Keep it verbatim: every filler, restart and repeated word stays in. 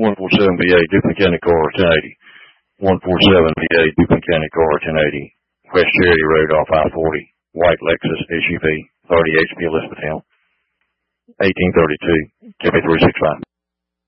one four seven V eight, Dupin County car, ten eighty. one four seven V eight, Dupin County car, ten eighty. West Charity Road off I forty. White Lexus S U V, thirty H P Elizabethtown. eighteen thirty-two, K B three six five.